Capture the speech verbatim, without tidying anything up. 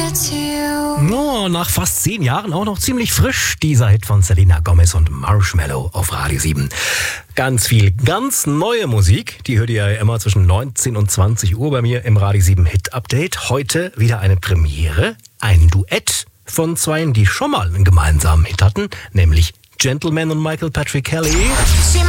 Oh, nach fast zehn Jahren auch noch ziemlich frisch, dieser Hit von Selena Gomez und Marshmello auf Radio sieben. Ganz viel, ganz neue Musik, die hört ihr ja immer zwischen neunzehn und zwanzig Uhr bei mir im Radio sieben Hit Update. Heute wieder eine Premiere, ein Duett von zweien, die schon mal einen gemeinsamen Hit hatten, nämlich Gentleman und Michael Patrick Kelly.